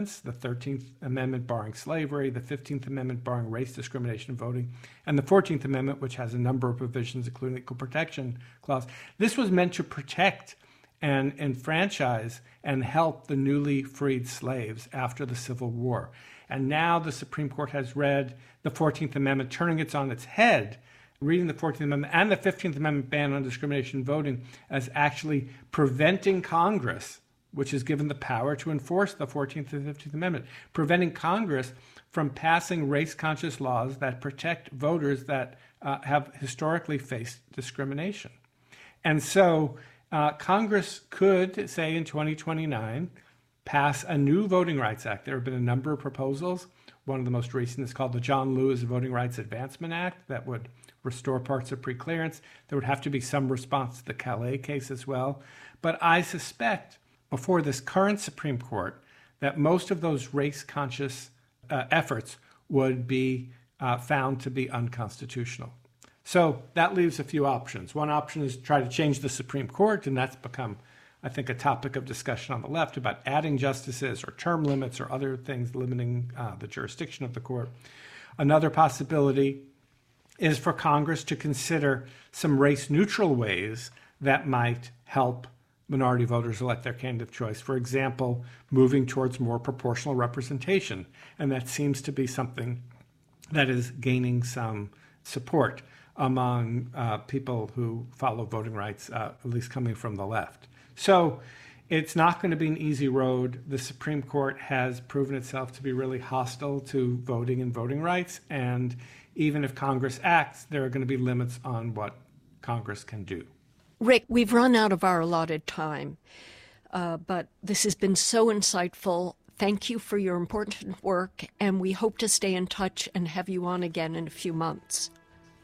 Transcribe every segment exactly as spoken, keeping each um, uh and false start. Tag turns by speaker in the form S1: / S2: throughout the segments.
S1: the thirteenth Amendment barring slavery, the fifteenth Amendment barring race discrimination in voting, and the fourteenth Amendment, which has a number of provisions, including the Equal Protection Clause. This was meant to protect and enfranchise and help the newly freed slaves after the Civil War. And now the Supreme Court has read the fourteenth Amendment, turning it on its head, reading the fourteenth Amendment and the fifteenth Amendment ban on discrimination in voting as actually preventing Congress, which is given the power to enforce the fourteenth and fifteenth Amendment, preventing Congress from passing race-conscious laws that protect voters that uh, have historically faced discrimination. And so uh, Congress could, say in twenty twenty-nine, pass a new Voting Rights Act. There have been a number of proposals. One of the most recent is called the John Lewis Voting Rights Advancement Act that would restore parts of preclearance. There would have to be some response to the Calais case as well. But I suspect before this current Supreme Court that most of those race-conscious uh, efforts would be uh, found to be unconstitutional. So that leaves a few options. One option is to try to change the Supreme Court, and that's become, I think, a topic of discussion on the left about adding justices or term limits or other things limiting uh, the jurisdiction of the court. Another possibility is for Congress to consider some race-neutral ways that might help minority voters elect their candidate of choice. For example, moving towards more proportional representation. And that seems to be something that is gaining some support among uh, people who follow voting rights, uh, at least coming from the left. So it's not going to be an easy road. The Supreme Court has proven itself to be really hostile to voting and voting rights. And even if Congress acts, there are going to be limits on what Congress can do.
S2: Rick, we've run out of our allotted time, uh, but this has been so insightful. Thank you for your important work, and we hope to stay in touch and have you on again in a few months.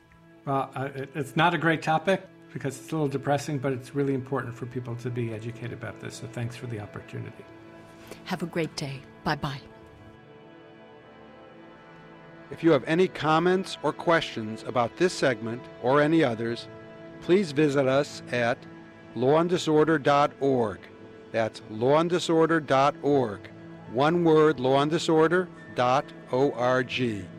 S1: Well, uh, it, it's not a great topic because it's a little depressing, but it's really important for people to be educated about this, so thanks for the opportunity.
S2: Have a great day. Bye-bye.
S3: If you have any comments or questions about this segment or any others, please visit us at law and disorder dot org. That's law and disorder dot org. One word, law and disorder dot org.